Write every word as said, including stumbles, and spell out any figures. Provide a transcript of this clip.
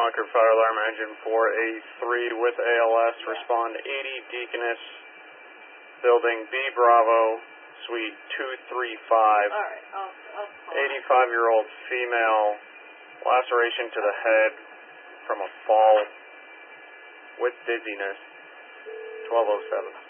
Concord Fire Alarm Engine four A three with A L S. Respond eighty Deaconess, Building B Bravo, Suite two three five. All right, I'll, I'll call. eighty-five-year-old female, laceration to the head from a fall with dizziness. twelve oh seven.